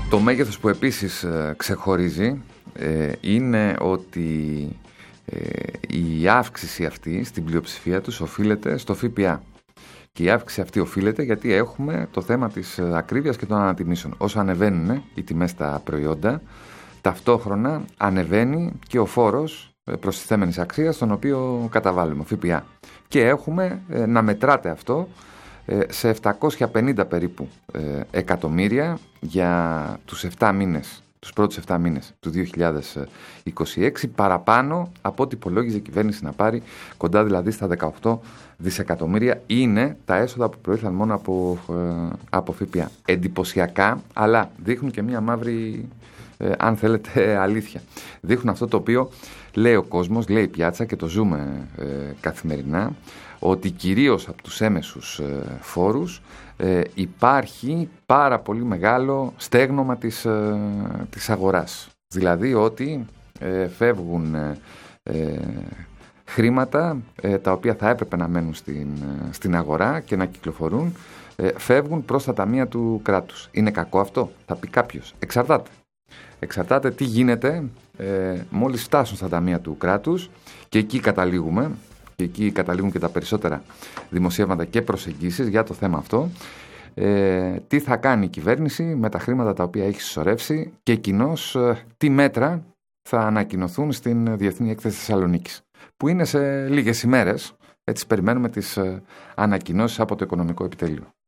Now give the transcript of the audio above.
Το μέγεθος που επίσης ξεχωρίζει είναι ότι η αύξηση αυτή στην πλειοψηφία τους οφείλεται στο ΦΠΑ. Και η αύξηση αυτή οφείλεται γιατί έχουμε το θέμα της ακρίβειας και των ανατιμήσεων. Όσο ανεβαίνουν οι τιμές στα προϊόντα, ταυτόχρονα ανεβαίνει και ο φόρος προστιθέμενης αξίας, τον οποίο καταβάλουμε, ΦΠΑ. Και έχουμε να μετράται αυτό σε 750 περίπου εκατομμύρια για τους 7 μήνες, τους πρώτους 7 μήνες του 2026, παραπάνω από ό,τι υπολόγιζε η κυβέρνηση να πάρει, κοντά δηλαδή στα 18 δισεκατομμύρια είναι τα έσοδα που προήλθαν μόνο από ΦΠΑ. Εντυπωσιακά, αλλά δείχνουν και μία μαύρη, αν θέλετε, αλήθεια. Δείχνουν αυτό το οποίο λέει ο κόσμος, λέει η πιάτσα, και το ζούμε καθημερινά, ότι κυρίως από τους έμεσους φόρους υπάρχει πάρα πολύ μεγάλο στέγνομα της αγοράς. Δηλαδή ότι φεύγουν χρήματα τα οποία θα έπρεπε να μένουν στην αγορά και να κυκλοφορούν, φεύγουν προς τα ταμεία του κράτους. Είναι κακό αυτό? Θα πει κάποιος. Εξαρτάται τι γίνεται μόλις φτάσουν στα ταμεία του κράτους, και εκεί καταλήγουμε. Και εκεί καταλήγουν και τα περισσότερα δημοσιεύματα και προσεγγίσεις για το θέμα αυτό. Τι θα κάνει η κυβέρνηση με τα χρήματα τα οποία έχει συσσωρεύσει, και κοινώς τι μέτρα θα ανακοινωθούν στην Διεθνή Έκθεση Θεσσαλονίκης, που είναι σε λίγες ημέρες. Έτσι περιμένουμε τις ανακοινώσεις από το Οικονομικό Επιτελείο.